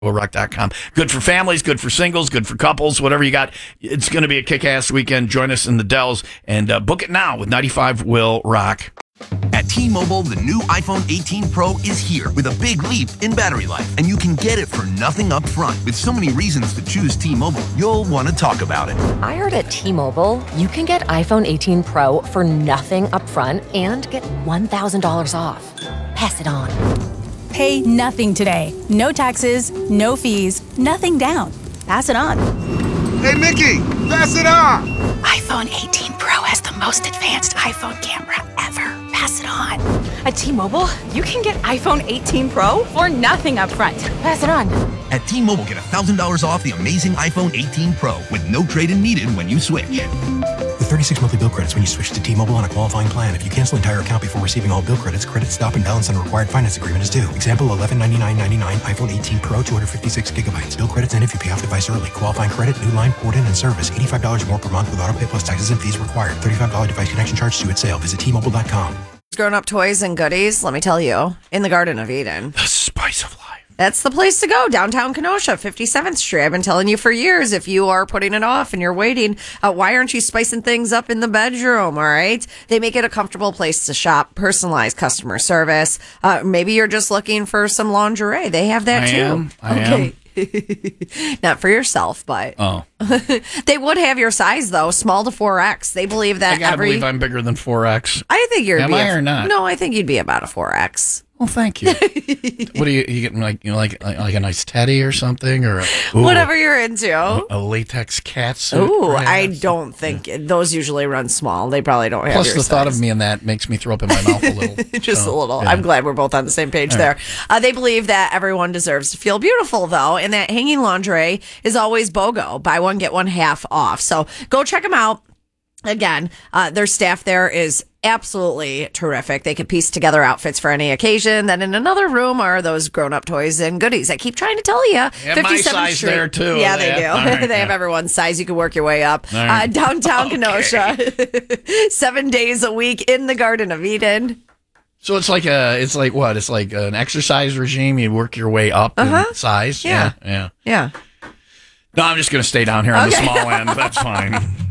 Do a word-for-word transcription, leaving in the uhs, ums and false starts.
rock dot com. Good for families, good for singles, good for couples, whatever you got. It's going to be a kick-ass weekend. Join us in the Dells and uh, book it now with ninety-five Will Rock. At T-Mobile, the new iPhone eighteen Pro is here with a big leap in battery life. And you can get it for nothing up front. With so many reasons to choose T-Mobile, you'll want to talk about it. I heard at T-Mobile, you can get iPhone eighteen Pro for nothing up front and get one thousand dollars off. Pass it on. Pay nothing today. No taxes, no fees, nothing down. Pass it on. Hey, Mickey, pass it on. iPhone eighteen Pro has the most advanced iPhone camera ever. Pass it on. At T-Mobile, you can get iPhone eighteen Pro for nothing up front. Pass it on. At T-Mobile, get one thousand dollars off the amazing iPhone eighteen Pro with no trade-in needed when you switch. With thirty-six monthly bill credits when you switch to T-Mobile on a qualifying plan. If you cancel entire account before receiving all bill credits, credit stop and balance on a required finance agreement is due. Example, eleven ninety-nine ninety-nine, iPhone eighteen Pro, two hundred fifty-six gigabytes. Bill credits end if you pay off device early. Qualifying credit, new line, port in, and service. eighty-five dollars more per month with auto pay plus taxes and fees required. thirty-five dollars device connection charge due at sale. Visit T Mobile dot com. Grown-up toys and goodies, let me tell you, in the Garden of Eden. The spice of life. That's the place to go, downtown Kenosha, fifty-seventh Street. I've been telling you for years, if you are putting it off and you're waiting, uh, why aren't you spicing things up in the bedroom, all right? They make it a comfortable place to shop, personalized customer service. Uh, maybe you're just looking for some lingerie. They have that, I too. am. I okay. am. Not for yourself, but oh, they would have your size though, small to four X. They believe that I gotta every. believe I'm bigger than four X. I think you're. Am be I a, or not? No, I think you'd be about a four X. Well, thank you. What are you, you getting like you know, like like a nice teddy or something or a, ooh, whatever you're into. A, a latex cat suit. Ooh, perhaps? I don't think yeah. those usually run small. They probably don't have. Plus, your the size. thought of me in that makes me throw up in my mouth a little. Just so, a little. Yeah. I'm glad we're both on the same page All there. right. Uh, they believe that everyone deserves to feel beautiful, though, and that hanging lingerie is always BOGO. Buy one, get one half off. So go check them out. Again, uh, their staff there is absolutely terrific. They can piece together outfits for any occasion. Then in another room are those grown-up toys and goodies. I keep trying to tell you. Yeah, my size Street. there, too. Yeah, they do. Right, they yeah. have everyone's size. You can work your way up. Right. Uh, downtown Okay. Kenosha. Seven days a week in the Garden of Eden. So it's like a, it's like what? It's like an exercise regime. You work your way up Uh-huh. in size. Yeah. Yeah. Yeah. No, I'm just going to stay down here on Okay. the small end. That's fine.